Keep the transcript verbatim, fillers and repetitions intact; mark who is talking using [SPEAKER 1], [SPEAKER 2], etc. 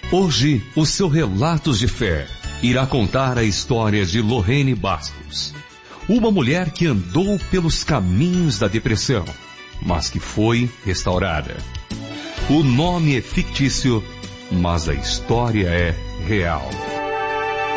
[SPEAKER 1] Hoje, o seu Relatos de Fé irá contar a história de Lorene Bastos, uma mulher que andou pelos caminhos da depressão, mas que foi restaurada. O nome é fictício, mas a história é real.